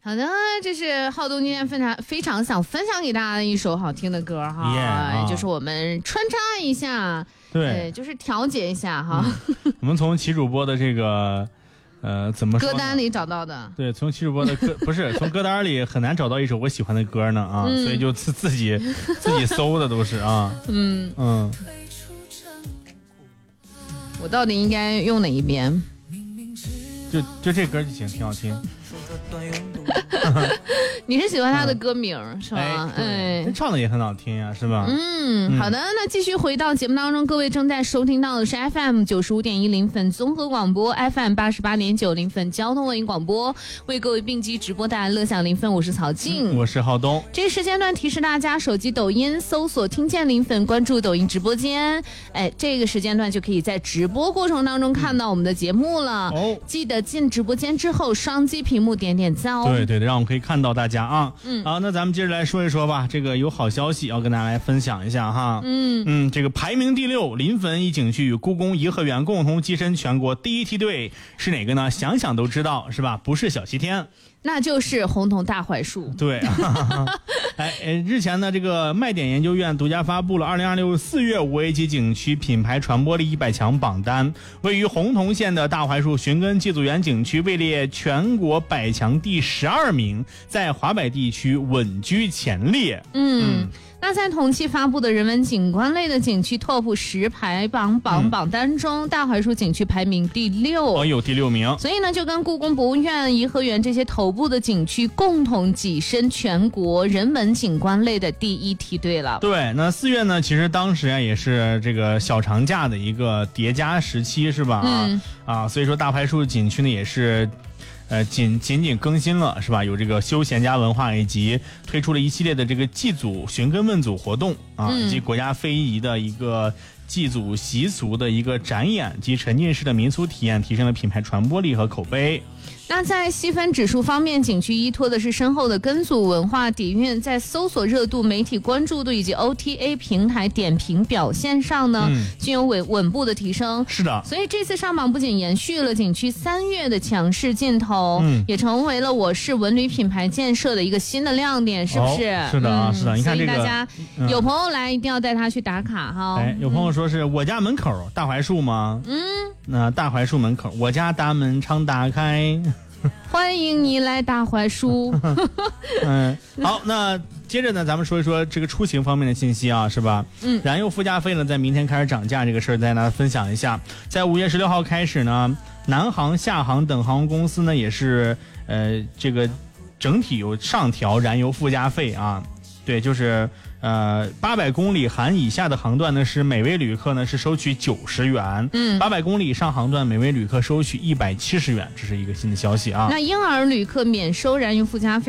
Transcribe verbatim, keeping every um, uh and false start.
好的，这是浩东今天分享非常想分享给大家的一首好听的歌哈， yeah, 就是我们穿插一下， 对， 就是调节一下哈。 嗯、我们从齐主播的这个呃怎么说歌单里找到的， 对，从齐主播的歌不是从歌单里很难找到一首我喜欢的歌呢啊，嗯、所以就自自己自己搜的都是啊， 嗯嗯， 我到底应该用哪一边？ 就就这歌就行，挺好听。 你是喜欢他的歌名、嗯、是吧？ 哎，哎唱的也很好听呀、啊，是吧？ 嗯，好的，那继续回到节目当中，各位正在收听到的是 F M 九十五点一临汾综合广播 ，F M 八十八点九临汾交通文艺广播，为各位并机直播带来乐享临汾，我是曹静、 嗯，我是浩东。 这个时间段提示大家，手机抖音搜索听见临汾，关注抖音直播间，哎，这个时间段就可以在直播过程当中看到我们的节目了。 哦， 记得进直播间之后，双击屏幕点点赞哦。 对对对，让我们可以看到大家啊。 嗯， 好，那咱们接着来说一说吧。这个有好消息要跟大家来分享一下哈。 嗯嗯，这个排名第六，临汾一景区与故宫颐和园共同跻身全国第一梯队是哪个呢？想想都知道是吧？不是小西天。 那就是红桐大槐树。 对，哎，日前呢，这个麦点研究院独家发布了二零二六四月五 A 级景区品牌传播力一百强榜单，位于洪桐县的大槐树寻根祭祖园景区位列全国百强第十二名，在华北地区稳居前列。 嗯。嗯那在同期发布的人文景观类的景区 Top 十排行榜榜单中、嗯、大槐树景区排名第六， 哦，有第六名， 所以呢就跟故宫博物院、颐和园这些头部的景区共同跻身全国人文景观类的第一梯队了。 对，那四月呢，其实当时啊也是这个小长假的一个叠加时期，是吧？ 嗯啊，所以说大槐树景区呢也是。呃，仅仅仅更新了是吧？有这个休闲加文化，以及推出了一系列的这个祭祖寻根问祖活动啊， 嗯、 以及国家非遗的一个祭祖习俗的一个展演及沉浸式的民俗体验，提升了品牌传播力和口碑。 那在细分指数方面，景区依托的是深厚的根祖文化底蕴，在搜索热度、媒体关注度以及 O T A 平台点评表现上呢，嗯、均有稳稳步的提升。 是的， 所以这次上榜不仅延续了景区三月的强势劲头， 嗯、 也成为了我市文旅品牌建设的一个新的亮点，是不是？ 哦、是的啊，嗯、是的。你看这个， 所以大家有朋友来一定要带他去打卡哈。 哎，有朋友说是我家门口大槐树吗？ 嗯， 那大槐树门口，我家大门常打开。 欢迎你来大槐树。 嗯，好，那接着呢，咱们说一说这个出行方面的信息啊，是吧？ 嗯， 燃油附加费呢，在明天开始涨价，这个事儿再跟大家分享一下。在五月十六号开始呢，南航、厦航等航空公司呢，也是呃这个整体有上调燃油附加费啊。对，就是呃八百公里含以下的航段呢，是每位旅客呢是收取九十元， 嗯， 八百公里以上航段每位旅客收取一百七十元，这是一个新的消息啊。 那婴儿旅客免收燃油附加费。